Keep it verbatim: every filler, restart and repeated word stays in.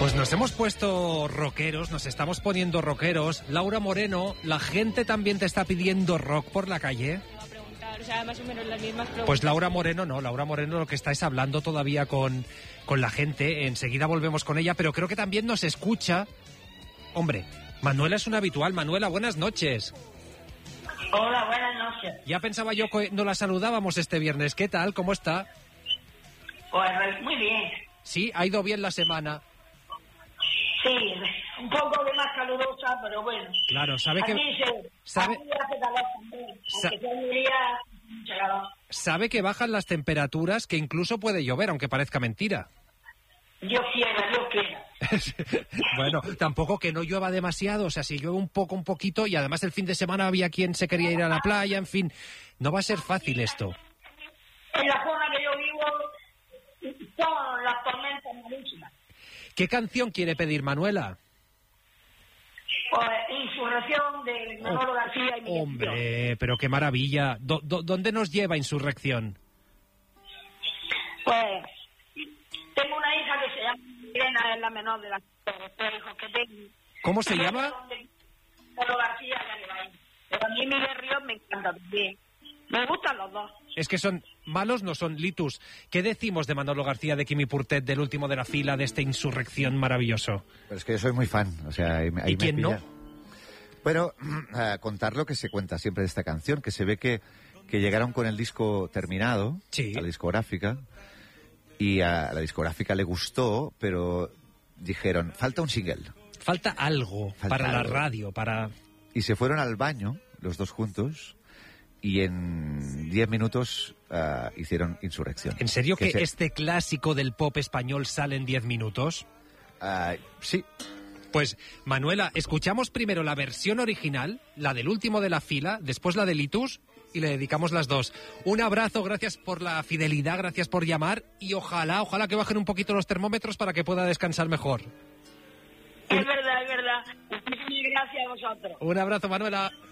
Pues nos hemos puesto rockeros, nos estamos poniendo rockeros. Laura Moreno, ¿la gente también te está pidiendo rock por la calle? O sea, más o menos las mismas preguntas. Pues Laura Moreno no, Laura Moreno lo que está es hablando todavía con, con la gente. Enseguida volvemos con ella, pero creo que también nos escucha. Hombre, Manuela es una habitual. Manuela, buenas noches. Hola, buenas noches. Ya pensaba yo que no la saludábamos este viernes. ¿Qué tal? ¿Cómo está? Pues muy bien. Sí, ha ido bien la semana. Sí, un poco de más calurosa, pero bueno. Claro, sabe que... Aquí se, sabe, aquí hace calor también, sa, aunque sea un día, mucho calor. Sabe que bajan las temperaturas, que incluso puede llover, aunque parezca mentira. Dios quiera, Dios quiera. Bueno, tampoco que no llueva demasiado, o sea, si llueve un poco, un poquito, y además el fin de semana había quien se quería ir a la playa, en fin, no va a ser fácil esto. En la zona que yo vivo son las tormentas malísimas. ¿Qué canción quiere pedir, Manuela? Pues Insurrección de Manolo García y Miguel. Hombre, pero qué maravilla. ¿Dó, dó, ¿Dónde nos lleva Insurrección? Pues tengo una hija que se llama Irena, es la menor de las tres hijos que tengo. ¿Cómo se llama? Manolo García, ya le va a ir. Pero a mí Miguel Ríos me encanta también. Me gustan los dos. Es que son malos, no son litus. ¿Qué decimos de Manolo García, de Quimi Portet, del último de la fila, de esta Insurrección maravilloso? Pero es que yo soy muy fan, o sea, ahí, ahí ¿Y quién me pilla. no? Bueno, uh, contar lo que se cuenta siempre de esta canción, que se ve que, que llegaron con el disco terminado, sí, a la discográfica, y a la discográfica le gustó, pero dijeron, falta un single. Falta algo falta para algo. La radio, para... Y se fueron al baño, los dos juntos, y en diez minutos uh, hicieron Insurrección. ¿En serio que, que se... este clásico del pop español sale en diez minutos? Uh, sí. Pues, Manuela, escuchamos primero la versión original, la del último de la fila, después la de Litus, y le dedicamos las dos. Un abrazo, gracias por la fidelidad, gracias por llamar, y ojalá, ojalá que bajen un poquito los termómetros para que pueda descansar mejor. Es verdad, es verdad. Muchísimas gracias a vosotros. Un abrazo, Manuela.